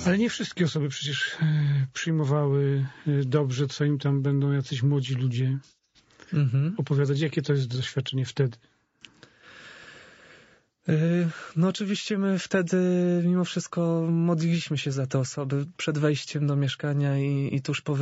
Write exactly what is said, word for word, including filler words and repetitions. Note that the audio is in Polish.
Ale nie wszystkie osoby przecież przyjmowały dobrze, co im tam będą jacyś młodzi ludzie mhm. opowiadać. Jakie to jest doświadczenie wtedy? No oczywiście my wtedy mimo wszystko modliliśmy się za te osoby przed wejściem do mieszkania i, i tuż po